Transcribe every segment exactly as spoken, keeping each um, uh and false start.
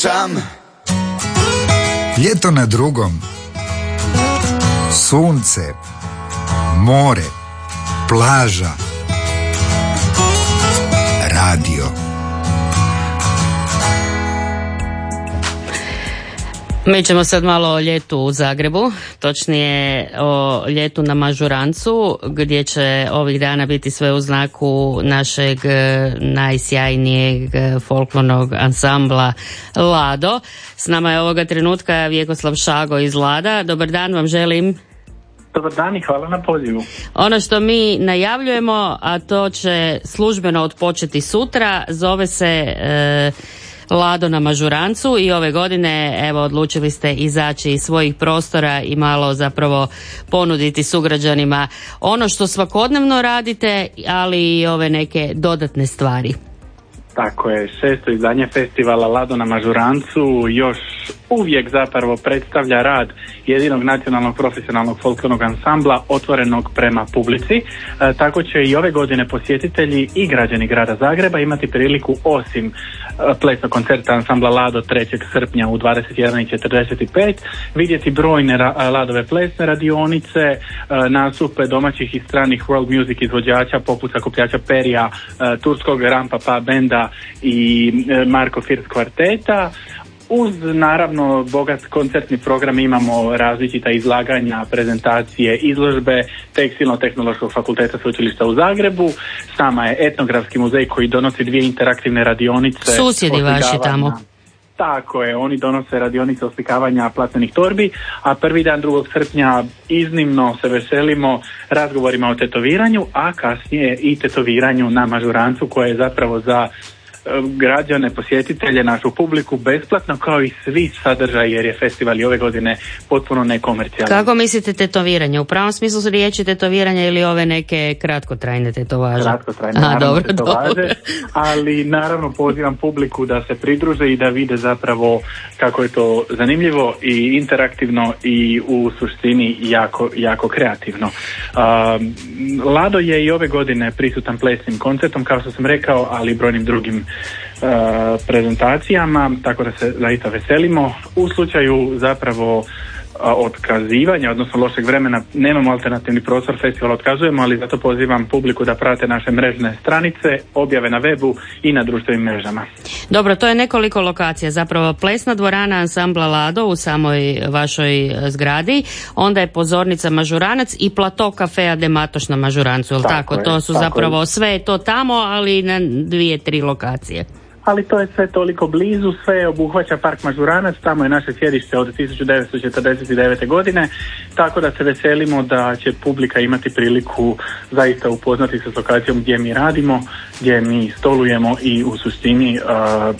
osjećam. Ljeto na drugom. Sunce, more, plaža, radio. Mi ćemo sad malo o ljetu u Zagrebu, točnije o ljetu na Mažurancu, gdje će ovih dana biti sve u znaku našeg najsjajnijeg folklornog ansambla Lado. S nama je ovoga trenutka Vjekoslav Šago iz Lada. Dobar dan vam želim. Dobar dan i hvala na pozivu. Ono što mi najavljujemo, a to će službeno odpočeti sutra, zove se e, Lado na Mažurancu i ove godine evo odlučili ste izaći iz svojih prostora i malo zapravo ponuditi sugrađanima ono što svakodnevno radite, ali i ove neke dodatne stvari. Tako je, šesto izdanje festivala Lado na Mažurancu još uvijek zapravo predstavlja rad jedinog nacionalnog profesionalnog folklornog ansambla otvorenog prema publici. E, tako će i ove godine posjetitelji i građani grada Zagreba imati priliku osim e, plesnog koncerta ansambla Lado trećeg srpnja u dvadeset jedan i četrdeset pet vidjeti brojne ra- Ladove plesne radionice, e, nastupe domaćih i stranih world music izvođača poput Sakupljača Perija, e, turskog Rampa Pa benda i e, Marko Firs kvarteta. Uz naravno bogat koncertni program imamo različita izlaganja, prezentacije, izložbe Tekstilno-tehnološkog fakulteta sveučilišta u Zagrebu. Sama je etnografski muzej koji donosi dvije interaktivne radionice. Susjedi vaši tamo. Tako je, oni donose radionice oslikavanja platnenih torbi, a prvi dan drugog srpnja iznimno se veselimo razgovorima o tetoviranju, a kasnije i tetoviranju na Mažurancu koje je zapravo za građane, posjetitelje, našu publiku besplatno kao i svi sadržaj jer je festival i ove godine potpuno nekomercijalni. Kako mislite tetoviranje? U pravom smislu su riječi tetoviranja ili ove neke kratkotrajne tetovaže? Kratkotrajne, naravno dobro, tetovaže, dobro. Ali naravno pozivam publiku da se pridruže i da vide zapravo kako je to zanimljivo i interaktivno i u suštini jako, jako kreativno. Um, Lado je i ove godine prisutan plesnim koncertom, kao što sam rekao, ali i brojnim drugim Uh, prezentacijama, tako da se zaista veselimo. U slučaju zapravo uh, otkazivanja, odnosno lošeg vremena, nemamo alternativni prostor, festival otkazujemo, ali zato pozivam publiku da prate naše mrežne stranice, objave na webu i na društvenim mrežama. Dobro, to je nekoliko lokacija, zapravo plesna dvorana ansambla Lado u samoj vašoj zgradi, onda je pozornica Mažuranac i plato kafea De Matoš na Mažurancu, je li tako? tako? Je, to su tako zapravo je. Sve to tamo, ali na dvije, tri lokacije. Ali to je sve toliko blizu, sve obuhvaća Park Mažuranac, tamo je naše sjedište od tisuću devetsto četrdeset devete. godine, tako da se veselimo da će publika imati priliku zaista upoznati se s lokacijom gdje mi radimo, gdje mi stolujemo i u suštini uh,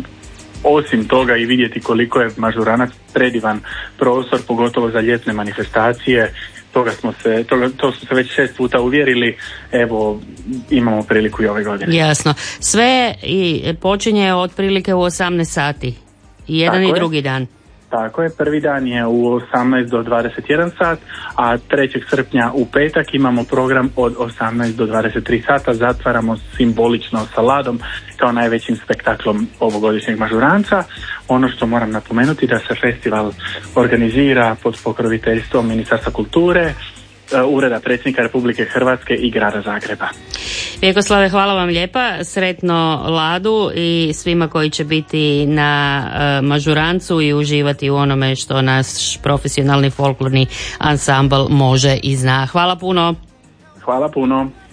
osim toga i vidjeti koliko je Mažuranac predivan prostor, pogotovo za ljetne manifestacije. Toga smo se, toga, to smo se već šest puta uvjerili, evo imamo priliku i ove godine. Jasno. Sve i počinje otprilike u osamnaest sati. I jedan Tako i drugi je. dan. Tako je, prvi dan je u osamnaest do dvadeset jedan sat, a trećeg srpnja u petak imamo program od osamnaest do dvadeset tri sata, zatvaramo simbolično sa Ladom kao najvećim spektaklom ovogodišnjeg Mažuranca. Ono što moram napomenuti da se festival organizira pod pokroviteljstvom Ministarstva kulture, Ureda predsjednika Republike Hrvatske i grada Zagreba. Vjekoslave, hvala vam lijepa, sretno Ladu i svima koji će biti na uh, Mažurancu i uživati u onome što naš profesionalni folklorni ansambl može i zna. Hvala puno. Hvala puno.